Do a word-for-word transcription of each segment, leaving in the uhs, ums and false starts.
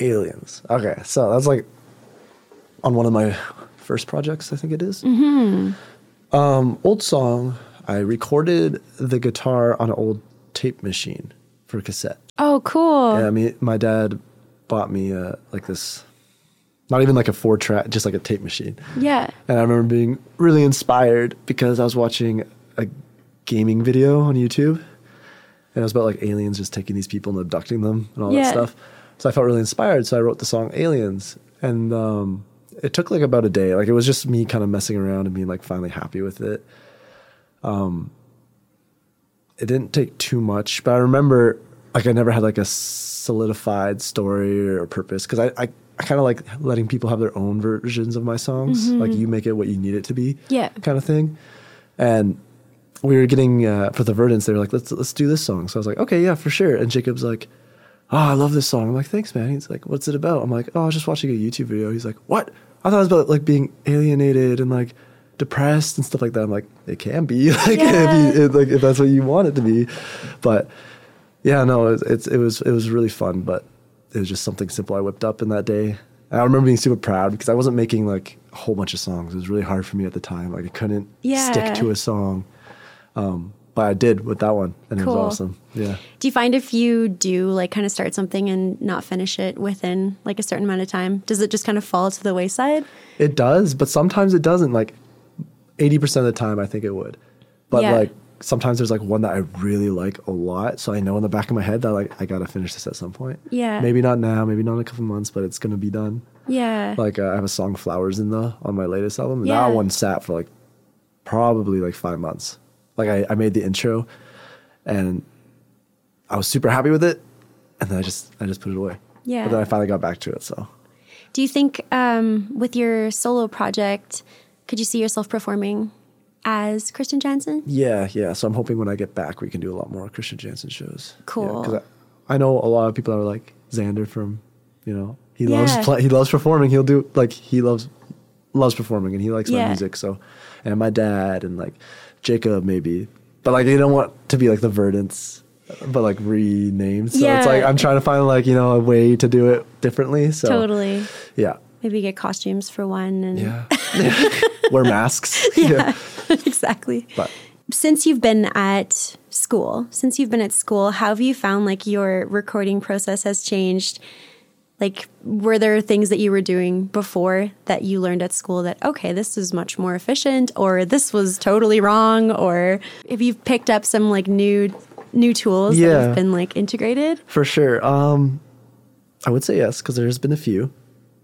Aliens. Okay, so that's like on one of my first projects, I think it is. Mm-hmm. Um, old song. I recorded the guitar on an old tape machine for cassette. Oh, cool. Yeah, I mean, my dad bought me uh, like this, not even like a four track, just like a tape machine. Yeah. And I remember being really inspired because I was watching a gaming video on YouTube, and it was about like aliens just taking these people and abducting them and all Yeah. that stuff. So I felt really inspired. So I wrote the song Aliens, and um, it took like about a day. Like it was just me kind of messing around and being like finally happy with it. Um, it didn't take too much, but I remember like I never had like a solidified story or purpose, because I, I, I kind of like letting people have their own versions of my songs. Mm-hmm. Like you make it what you need it to be, yeah, kind of thing. And we were getting uh, for the Verdants, they were like, let's let's do this song. So I was like, okay, yeah, for sure. And Jacob's like, oh, I love this song. I'm like, thanks, man. He's like, what's it about? I'm like, oh, I was just watching a YouTube video. He's like, what? I thought it was about like being alienated and like depressed and stuff like that. I'm like, it can be like, yeah. if you, if, like if that's what you want it to be. But yeah, no, it, it's it was it was really fun. But it was just something simple I whipped up in that day. And I remember being super proud because I wasn't making like a whole bunch of songs. It was really hard for me at the time. Like I couldn't yeah. stick to a song. Um, but I did with that one, and cool. it was awesome. Yeah. Do you find if you do like kind of start something and not finish it within like a certain amount of time, does it just kind of fall to the wayside? It does, but sometimes it doesn't. Like eighty percent of the time, I think it would. But yeah. like sometimes there's like one that I really like a lot, so I know in the back of my head that like I gotta finish this at some point. Yeah. Maybe not now, maybe not in a couple months, but it's gonna be done. Yeah. Like uh, I have a song "Flowers" in the on my latest album. Yeah. That one sat for like probably like five months. Like I, I made the intro, and I was super happy with it, and then I just I just put it away. Yeah. But then I finally got back to it. So. Do you think um, with your solo project, could you see yourself performing as Christian Jansen? Yeah, yeah. So I'm hoping when I get back, we can do a lot more Christian Jansen shows. Cool. Because I, I know a lot of people are like Xander from, you know, he Yeah. loves play, he loves performing. He'll do like he loves loves performing, and he likes Yeah. my music. So, and my dad and like Jacob maybe, but like they don't want to be like the Verdants, but like renamed. So Yeah. it's like I'm trying to find like you know a way to do it differently. So Totally. yeah, Maybe get costumes for one and yeah, wear masks. yeah. Exactly. But since you've been at school, since you've been at school, how have you found like your recording process has changed? Like, were there things that you were doing before that you learned at school that, okay, this is much more efficient, or this was totally wrong, or if you've picked up some like new new tools Yeah. that have been like integrated? For sure. Um, I would say yes, because there's been a few.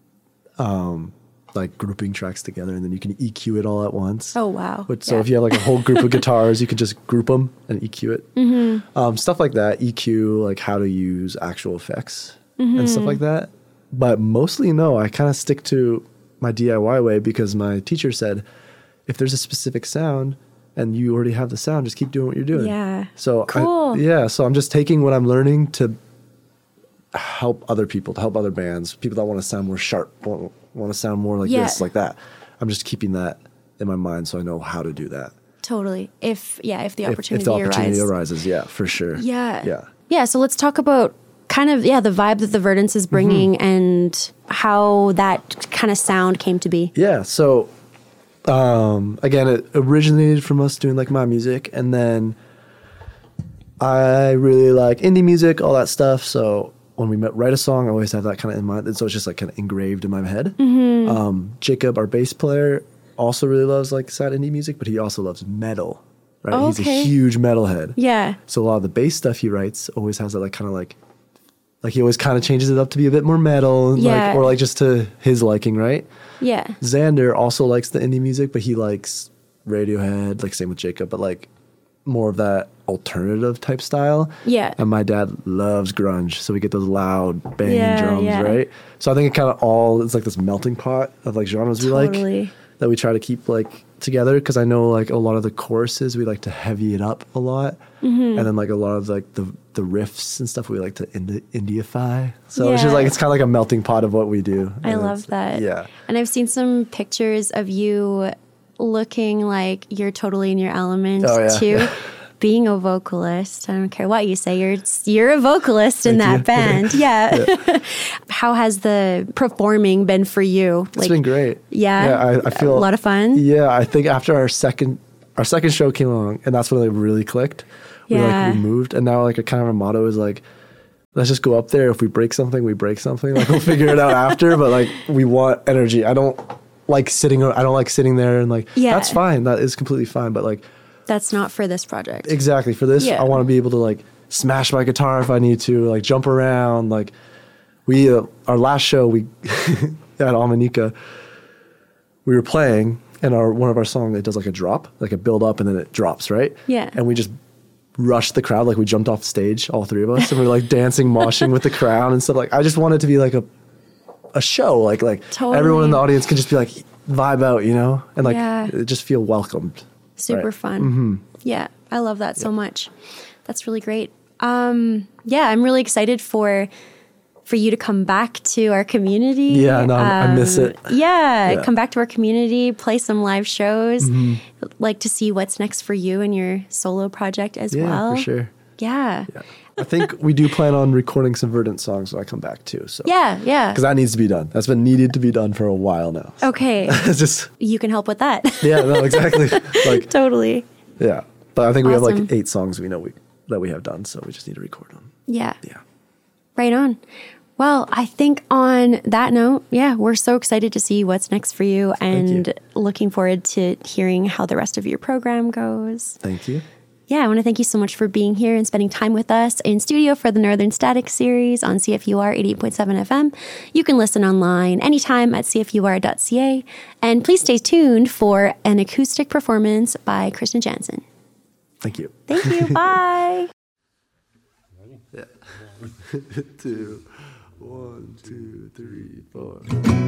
Um, like grouping tracks together, and then you can E Q it all at once. Oh, wow. Which, so Yeah. if you have like a whole group of guitars, you can just group them and E Q it. Mm-hmm. Um, stuff like that. E Q, like how to use actual effects Mm-hmm. and stuff like that. But mostly, no, I kind of stick to my D I Y way because my teacher said, if there's a specific sound and you already have the sound, just keep doing what you're doing. Yeah. So Cool. I, yeah, so I'm just taking what I'm learning to help other people, to help other bands, people that want to sound more sharp, want, want to sound more like Yeah. this, like that. I'm just keeping that in my mind so I know how to do that. Totally. If, yeah, if the If, opportunity, if the opportunity arises. arises, yeah, for sure. Yeah. Yeah. Yeah. So let's talk about kind of, yeah, the vibe that the Verdants is bringing Mm-hmm. and how that kind of sound came to be. Yeah. So, um, again, it originated from us doing like my music, and then I really like indie music, all that stuff. So when we met, write a song, I always have that kind of in mind. And so it's just like kind of engraved in my head. Mm-hmm. Um, Jacob, our bass player, also really loves like sad indie music, but he also loves metal. Right? Oh, He's okay. a huge metalhead. Yeah. So a lot of the bass stuff he writes always has that like kind of like, like he always kind of changes it up to be a bit more metal, and Yeah. like, or like just to his liking, right? Yeah. Xander also likes the indie music, but he likes Radiohead, like same with Jacob, but like more of that alternative type style. Yeah. And my dad loves grunge, so we get those loud banging Yeah, drums, yeah. right? So I think it kind of all, it's like this melting pot of like genres we Totally. like that we try to keep like together, because I know like a lot of the choruses we like to heavy it up a lot, Mm-hmm. and then like a lot of like the the riffs and stuff we like to indi- Indiify. So it's Yeah. just like it's kind of like a melting pot of what we do. I And love it's- that. Yeah. And I've seen some pictures of you looking like you're totally in your element Oh, yeah. too. Being a vocalist, I don't care what you say, you're you're a vocalist in Thank that you. band. Yeah. how has the performing been for you? It's been great. Yeah, yeah I, I feel a lot of fun. Yeah, I think after our second our second show came along, and that's when it really clicked. We Yeah. like we moved, and now like a kind of our motto is like, let's just go up there. If we break something, we break something. Like we'll figure it out after. But like we want energy. I don't like sitting. I don't like sitting there and like Yeah. that's fine. That is completely fine. But like That's not for this project. exactly for this, Yeah. I want to be able to like smash my guitar if I need to, like jump around. Like we uh, our last show we at Almanica, we were playing. And our one of our songs, it does like a drop, like a build up, and then it drops, right? Yeah. And we just rushed the crowd, like we jumped off stage, all three of us, and we we're like dancing, moshing with the crowd and stuff. Like I just wanted to be like a a show, like like Totally. everyone in the audience can just be like vibe out, you know, and like Yeah. just feel welcomed. Super right? fun. Mm-hmm. Yeah, I love that so much. That's really great. Um, yeah, I'm really excited for for you to come back to our community. Yeah, no, I miss it. Yeah, Yeah. come back to our community, play some live shows. Mm-hmm. Like to see what's next for you and your solo project as Yeah, well. for sure. Yeah. Yeah. I think we do plan on recording some Verdant songs when I come back too. So Yeah, yeah. because that needs to be done. That's been needed to be done for a while now. Okay. It's just You can help with that. yeah, no, exactly. Like Totally. yeah, but I think we have Awesome. like eight songs we know we that we have done, so we just need to record them. Yeah. Yeah. Right on. Well, I think on that note, yeah, we're so excited to see what's next for you and you. looking forward to hearing how the rest of your program goes. Thank you. Yeah, I want to thank you so much for being here and spending time with us in studio for the Northern Static series on C F U R eighty-eight point seven F M. You can listen online anytime at c f u r dot c a. And please stay tuned for an acoustic performance by Kristen Jansen. Thank you. Thank you. Bye. Yeah. two, one, two, three, four.